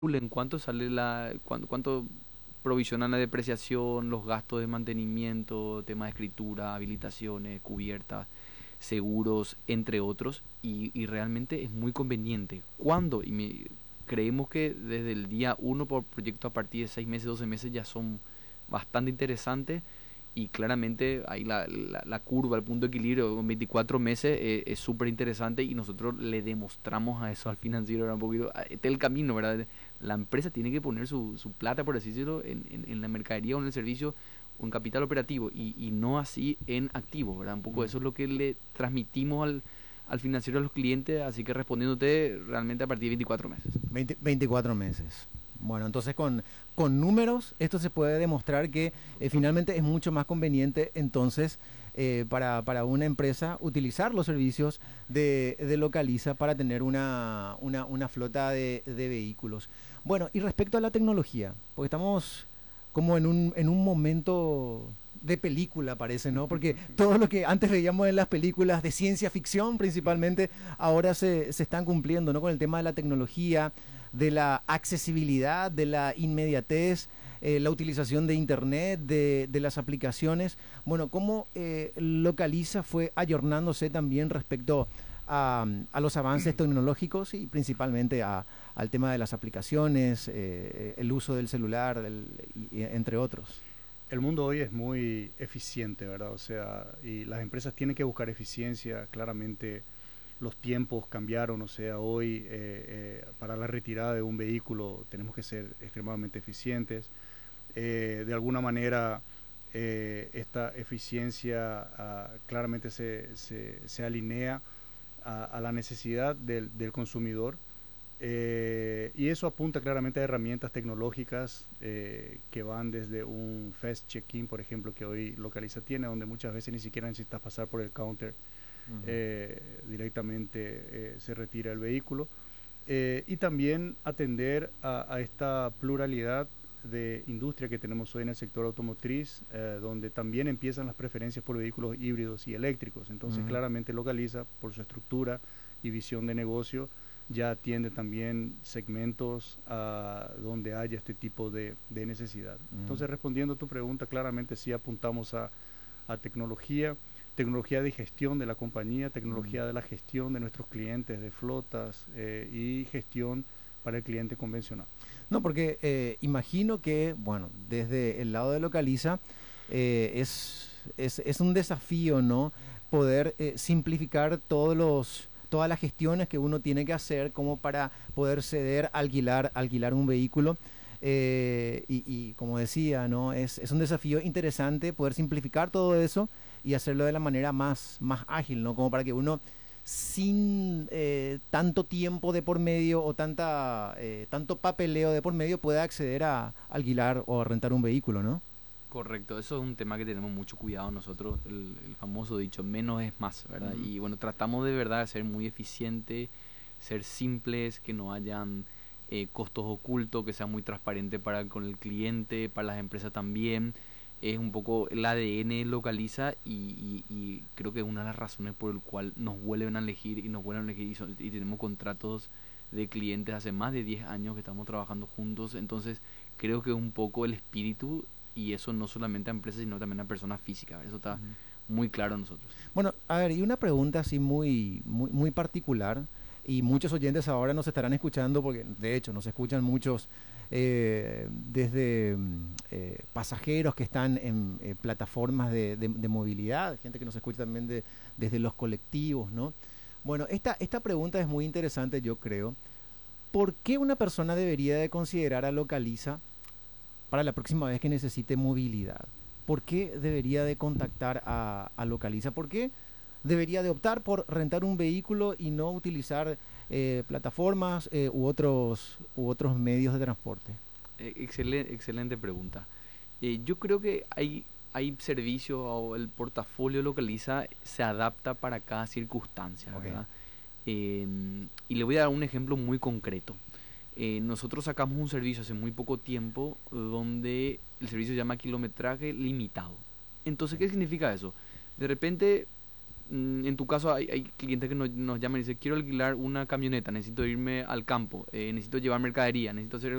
¿En cuánto sale cuánto provisionan la depreciación, los gastos de mantenimiento, tema de escritura, habilitaciones, cubiertas, seguros, entre otros? Y realmente es muy conveniente. ¿Cuándo? Creemos que desde el día uno por proyecto a partir de 6 meses, 12 meses ya son bastante interesantes y claramente ahí la curva, el punto de equilibrio con 24 meses es súper interesante y nosotros le demostramos a eso al financiero, ¿verdad? Un poquito, este es el camino, ¿verdad? La empresa tiene que poner su plata, por así decirlo, en la mercadería o en el servicio o en capital operativo y no así en activos, ¿verdad? Un poco eso es lo que le transmitimos al financiero a los clientes, así que respondiéndote realmente a partir de 24 meses. 24 meses. Bueno, entonces con números esto se puede demostrar que finalmente es mucho más conveniente entonces para una empresa utilizar los servicios de Localiza para tener una flota de vehículos. Bueno, y respecto a la tecnología, porque estamos como en un momento de película, parece, ¿no? Porque todo lo que antes veíamos en las películas de ciencia ficción, principalmente, ahora se están cumpliendo, ¿no? Con el tema de la tecnología, de la accesibilidad, de la inmediatez, la utilización de Internet, de las aplicaciones. Bueno, ¿cómo Localiza fue ayornándose también respecto a los avances tecnológicos y principalmente al tema de las aplicaciones, el uso del celular, entre otros? El mundo hoy es muy eficiente, ¿verdad? O sea, y las empresas tienen que buscar eficiencia. Claramente los tiempos cambiaron, o sea, hoy para la retirada de un vehículo tenemos que ser extremadamente eficientes. De alguna manera, esta eficiencia claramente se alinea a la necesidad del consumidor. Y eso apunta claramente a herramientas tecnológicas que van desde un fast check-in, por ejemplo, que hoy Localiza tiene, donde muchas veces ni siquiera necesitas pasar por el counter, directamente se retira el vehículo. Y también atender a esta pluralidad de industria que tenemos hoy en el sector automotriz, donde también empiezan las preferencias por vehículos híbridos y eléctricos. Entonces, claramente Localiza, por su estructura y visión de negocio, ya atiende también segmentos donde haya este tipo de necesidad. Entonces, respondiendo a tu pregunta, claramente sí apuntamos a tecnología de gestión de la compañía, tecnología de la gestión de nuestros clientes, de flotas y gestión para el cliente convencional. No, porque imagino que, bueno, desde el lado de Localiza es un desafío, ¿no? Poder simplificar todas las gestiones que uno tiene que hacer como para poder ceder, alquilar un vehículo. Y como decía, ¿no? Es un desafío interesante poder simplificar todo eso y hacerlo de la manera más ágil, ¿no? Como para que uno sin tanto tiempo de por medio o tanto papeleo de por medio pueda acceder a alquilar o a rentar un vehículo, ¿no? Correcto, eso es un tema que tenemos mucho cuidado nosotros, el famoso dicho, menos es más, ¿verdad? Y bueno, tratamos de verdad de ser muy eficientes, ser simples, que no hayan costos ocultos, que sea muy transparente con el cliente, para las empresas también. Es un poco el ADN Localiza y creo que es una de las razones por el cual nos vuelven a elegir y tenemos contratos de clientes hace más de 10 años que estamos trabajando juntos. Entonces creo que es un poco el espíritu y eso no solamente a empresas sino también a personas físicas. Eso está muy claro a nosotros. Bueno, a ver, y una pregunta así muy particular, y muchos oyentes ahora nos estarán escuchando, porque de hecho nos escuchan muchos desde pasajeros que están en plataformas de movilidad, gente que nos escucha también desde los colectivos, ¿no? Bueno, esta pregunta es muy interesante, yo creo. ¿Por qué una persona debería de considerar a Localiza para la próxima vez que necesite movilidad? ¿Por qué debería de contactar a Localiza? ¿Por qué debería de optar por rentar un vehículo y no utilizar plataformas u otros medios de transporte? Excelente pregunta. Yo creo que hay servicios o el portafolio Localiza se adapta para cada circunstancia, Ok. ¿verdad? Y le voy a dar un ejemplo muy concreto. Nosotros sacamos un servicio hace muy poco tiempo donde el servicio se llama kilometraje limitado. Entonces, ¿qué significa eso? De repente en tu caso hay clientes que nos llaman y dicen, quiero alquilar una camioneta, necesito irme al campo, necesito llevar mercadería, necesito hacer